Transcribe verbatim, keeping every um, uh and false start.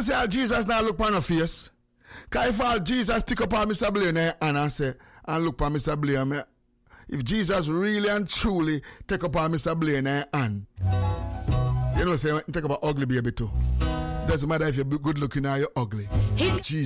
know say Jesus now look on her face. Because if all Jesus pick up on Mister Blaine and I say, and look on Mister Blaine, if Jesus really and truly take up on Mister Blaine and you know say take up an ugly baby too. Doesn't matter if you're good looking or you're ugly. Jesus